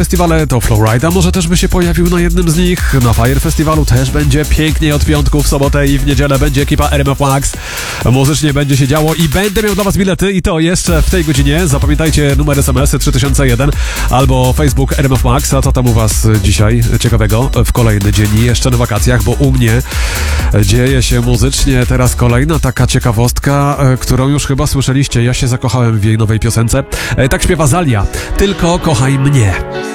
Festiwale to Flowrida może też by się pojawił na jednym z nich. Na Fire Festiwalu też będzie pięknie od piątku, w sobotę i w niedzielę będzie ekipa RMF Max. Muzycznie będzie się działo i będę miał dla was bilety i to jeszcze w tej godzinie. Zapamiętajcie numer SMS 3001 albo Facebook RMF Max. A co tam u was dzisiaj ciekawego w kolejny dzień i jeszcze na wakacjach, bo u mnie dzieje się muzycznie teraz kolejna taka ciekawostka, którą już chyba słyszeliście. Ja się zakochałem w jej nowej piosence. Tak śpiewa Zalia. Tylko kochaj mnie.